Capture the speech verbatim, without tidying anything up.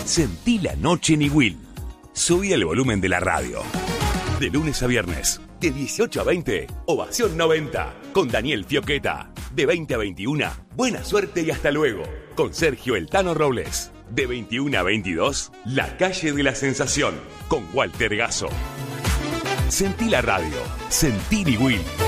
Sentí la noche en Iguil. Subí el volumen de la radio. De lunes a viernes, de dieciocho a veinte, Ovación noventa, con Daniel Fioqueta. De veinte a veintiuno, buena suerte y hasta luego, con Sergio El Tano Robles. De veintiuno a veintidós, La Calle de la Sensación, con Walter Gasso. Sentí la radio, sentí Iguil.